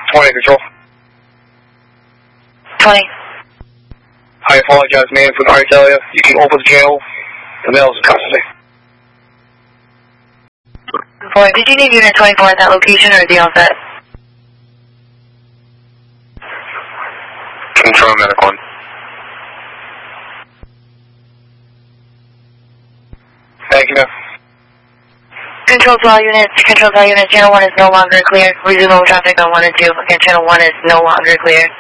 20 control. 20. I apologize, man, for the Italia. You can open the channel. The mail is in custody. Boy, did you need unit 24 at that location, or is he all set? Control medic 1. Thank you, ma'am. Control to all units. Control to all units. Channel 1 is no longer clear. Resume traffic on 1 and 2. Again, channel 1 is no longer clear.